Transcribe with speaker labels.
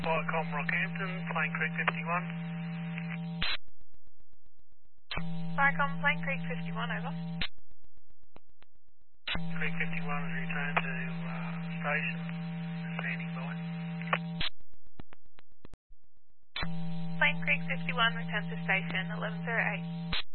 Speaker 1: Viacom Rockhampton, Plain Creek 51.
Speaker 2: Viacom Plain Creek 51, over.
Speaker 1: Creek 51 has returned to station. Standing by.
Speaker 2: Plain Creek 51, return to station 1108.